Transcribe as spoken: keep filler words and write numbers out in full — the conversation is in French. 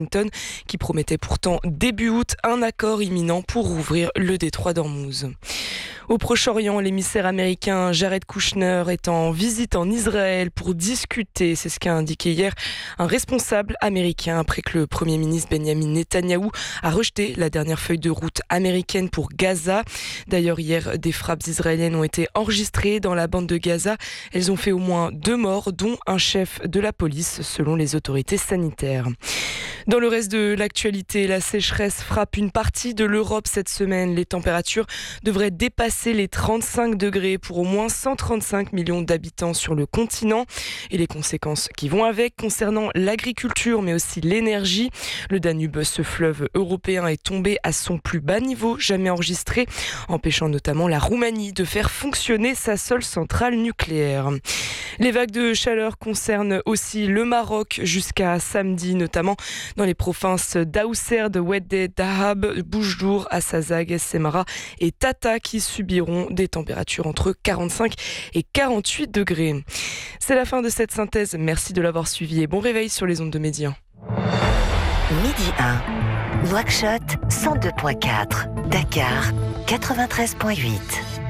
Washington, qui promettait pourtant début août un accord imminent pour rouvrir le détroit d'Ormuz. Au Proche-Orient, l'émissaire américain Jared Kushner est en visite en Israël pour discuter. C'est ce qu'a indiqué hier un responsable américain après que le Premier ministre Benjamin Netanyahou a rejeté la dernière feuille de route américaine pour Gaza. D'ailleurs, hier, des frappes israéliennes ont été enregistrées dans la bande de Gaza. Elles ont fait au moins deux morts, dont un chef de la police, selon les autorités sanitaires. Dans le reste de l'actualité, la sécheresse frappe une partie de l'Europe cette semaine. Les températures devraient dépasser les trente-cinq degrés pour au moins cent trente-cinq millions d'habitants sur le continent. Et les conséquences qui vont avec concernant l'agriculture mais aussi l'énergie. Le Danube, ce fleuve européen, est tombé à son plus bas niveau jamais enregistré, empêchant notamment la Roumanie de faire fonctionner sa seule centrale nucléaire. Les vagues de chaleur concernent aussi le Maroc jusqu'à samedi, notamment dans les provinces d'Aousser, de Oued Dahab, Boujdour, Assazag, Semara et Tata qui subiront des températures entre quarante-cinq et quarante-huit degrés. C'est la fin de cette synthèse. Merci de l'avoir suivi et bon réveil sur les ondes de Média. Midi un, Nouakchott cent deux virgule quatre, Dakar quatre-vingt-treize virgule huit.